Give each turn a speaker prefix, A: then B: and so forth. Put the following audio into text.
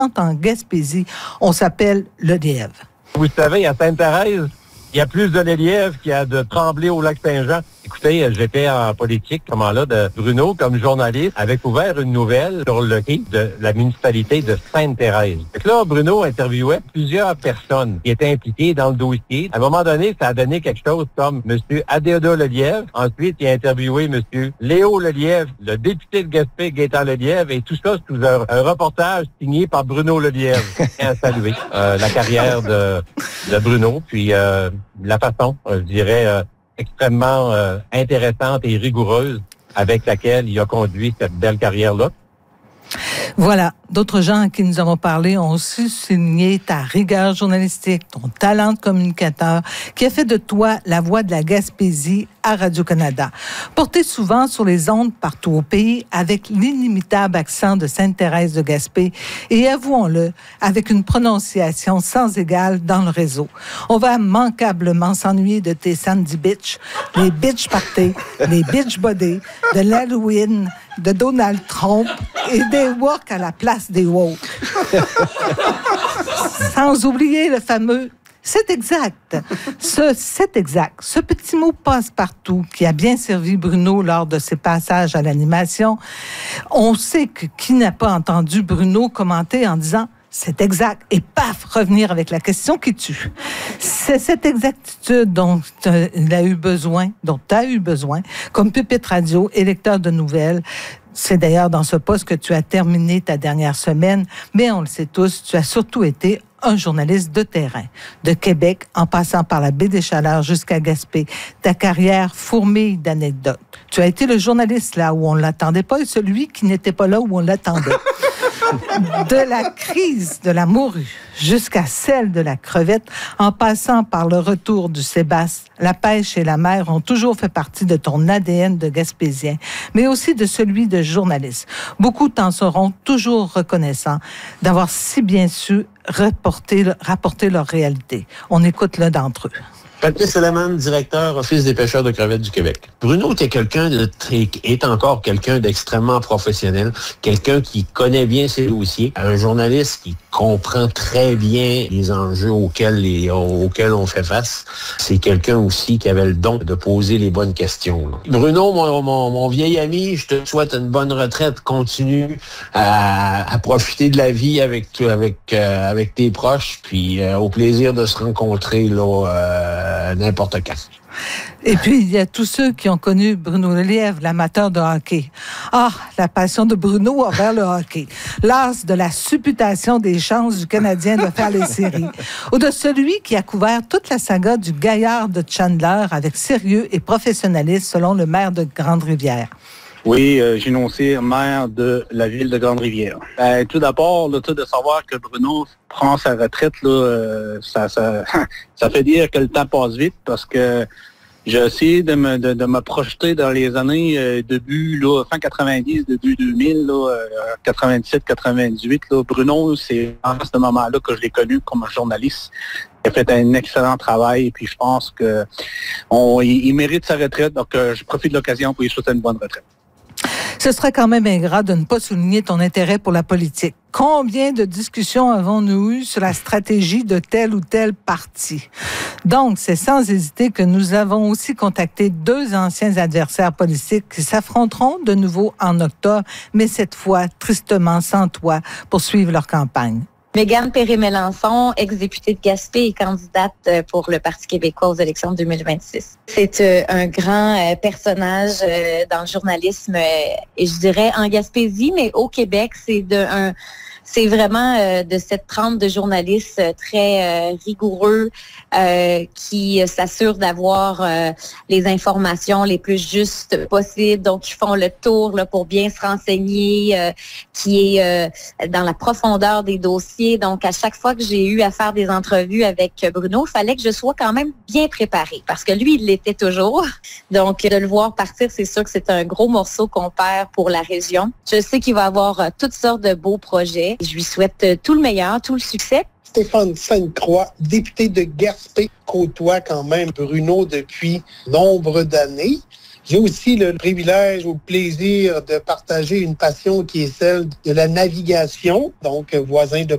A: en Gaspésie, on s'appelle le lièvre.
B: Vous savez, à Sainte-Thérèse, il y a plus de lièvres qu'il y a de Tremblay au Lac-Saint-Jean. Écoutez, j'étais en politique, de Bruno, comme journaliste, avait couvert une nouvelle sur le quai de la municipalité de Sainte-Thérèse. Donc là, Bruno interviewait plusieurs personnes qui étaient impliquées dans le dossier. À un moment donné, ça a donné quelque chose comme M. Adéodat Lelièvre. Ensuite, il a interviewé M. Léo Lelièvre, le député de Gaspé, Gaétan Lelièvre, et tout ça sous un reportage signé par Bruno Lelièvre. Je tiens à saluer la carrière de Bruno, puis la façon, je dirais, extrêmement intéressante et rigoureuse avec laquelle il a conduit cette belle carrière-là.
A: Voilà, d'autres gens à qui nous avons parlé ont aussi souligné ta rigueur journalistique, ton talent de communicateur, qui a fait de toi la voix de la Gaspésie à Radio-Canada. Porté souvent sur les ondes partout au pays, avec l'inimitable accent de Sainte-Thérèse de Gaspé, et avouons-le, avec une prononciation sans égale dans le réseau. On va immanquablement s'ennuyer de tes Sandy Beach, les Beach Party, les Beach Body, de l'Halloween, de Donald Trump et des walks à la place des woke. Sans oublier le fameux « c'est exact ». C'est exact. Ce petit mot passe-partout qui a bien servi Bruno lors de ses passages à l'animation. On sait que qui n'a pas entendu Bruno commenter en disant « c'est exact » et paf, revenir avec la question qui tue. C'est cette exactitude dont il a eu besoin, dont tu as eu besoin, comme pupitre radio et lecteur de nouvelles. C'est d'ailleurs dans ce poste que tu as terminé ta dernière semaine, mais on le sait tous, tu as surtout été un journaliste de terrain, de Québec en passant par la baie des Chaleurs jusqu'à Gaspé. Ta carrière fourmille d'anecdotes. Tu as été le journaliste là où on ne l'attendait pas et celui qui n'était pas là où on l'attendait. De la crise de la morue jusqu'à celle de la crevette, en passant par le retour du sébaste, la pêche et la mer ont toujours fait partie de ton ADN de Gaspésien, mais aussi de celui de journaliste. Beaucoup t'en seront toujours reconnaissants d'avoir si bien su rapporter leur réalité. On écoute l'un d'entre eux.
C: Patrice Salaman, directeur Office des pêcheurs de crevettes du Québec. Bruno est encore quelqu'un d'extrêmement professionnel, quelqu'un qui connaît bien ses dossiers, un journaliste qui comprend très bien les enjeux auxquels on fait face. C'est quelqu'un aussi qui avait le don de poser les bonnes questions. Bruno, mon vieil ami, je te souhaite une bonne retraite. Continue à profiter de la vie avec tes proches, puis au plaisir de se rencontrer n'importe quand.
A: Et puis, il y a tous ceux qui ont connu Bruno Lelièvre, l'amateur de hockey. Ah, la passion de Bruno envers le hockey. L'as de la supputation des chances du Canadien de faire les séries. Ou de celui qui a couvert toute la saga du gaillard de Chandler avec sérieux et professionnalisme selon le maire de Grande-Rivière.
D: Oui, j'ai noncé maire de la ville de Grande-Rivière. Tout d'abord, de savoir que Bruno prend sa retraite, ça fait dire que le temps passe vite parce que j'ai essayé de me projeter dans les années fin 90, début 2000, 97, 98. Bruno, c'est à ce moment-là que je l'ai connu comme journaliste. Il a fait un excellent travail et puis je pense que il mérite sa retraite. Donc, je profite de l'occasion pour lui souhaiter une bonne retraite.
A: Ce serait quand même ingrat de ne pas souligner ton intérêt pour la politique. Combien de discussions avons-nous eues sur la stratégie de tel ou tel parti? Donc, c'est sans hésiter que nous avons aussi contacté 2 anciens adversaires politiques qui s'affronteront de nouveau en octobre, mais cette fois, tristement sans toi, pour suivre leur campagne.
E: Mégane Perry-Mélenchon, ex-députée de Gaspé et candidate pour le Parti québécois aux élections de 2026. C'est un grand personnage dans le journalisme, et je dirais en Gaspésie, mais au Québec, c'est vraiment de cette trempe de journalistes très rigoureux qui s'assurent d'avoir les informations les plus justes possibles. Donc, ils font le tour là, pour bien se renseigner, qui est dans la profondeur des dossiers. Donc, à chaque fois que j'ai eu à faire des entrevues avec Bruno, il fallait que je sois quand même bien préparée parce que lui, il l'était toujours. Donc, de le voir partir, c'est sûr que c'est un gros morceau qu'on perd pour la région. Je sais qu'il va avoir toutes sortes de beaux projets. Je lui souhaite tout le meilleur, tout le succès.
F: Stéphane Sainte-Croix, député de Gaspé, côtoie quand même Bruno depuis nombre d'années. J'ai aussi le privilège ou le plaisir de partager une passion qui est celle de la navigation, donc voisin de